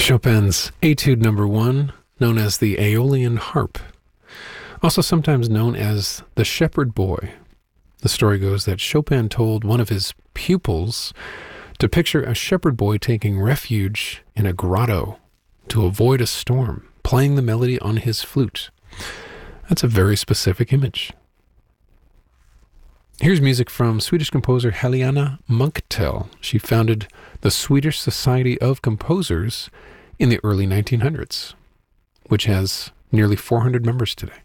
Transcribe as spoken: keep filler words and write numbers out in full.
Chopin's Etude Number One, known as the Aeolian Harp, also sometimes known as the Shepherd Boy. The story goes that Chopin told one of his pupils to picture a shepherd boy taking refuge in a grotto to avoid a storm, playing the melody on his flute. That's a very specific image. Here's music from Swedish composer Helena Munktell. She founded the Swedish Society of Composers in the early nineteen hundreds, which has nearly four hundred members today.